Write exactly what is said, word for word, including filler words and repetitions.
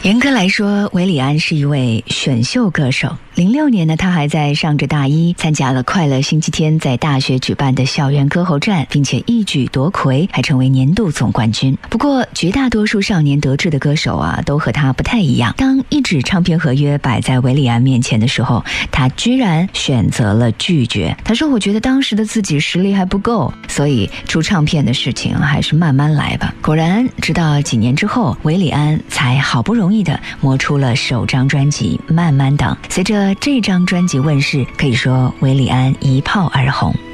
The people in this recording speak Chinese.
严格来说，韦礼安是一位选秀歌手。零六年呢，他还在上着大一，参加了快乐星期天在大学举办的校园歌喉战，并且一举夺魁，还成为年度总冠军。不过，绝大多数少年得志的歌手啊，都和他不太一样。当一纸唱片合约摆在韦礼安面前的时候，他居然选择了拒绝。他说：“我觉得当时的自己实力还不够，所以出唱片的事情还是慢慢来吧。”果然，直到几年之后，韦礼安才好不容易的磨出了首张专辑《慢慢等》。随着这张专辑问世，可以说韦礼安一炮而红。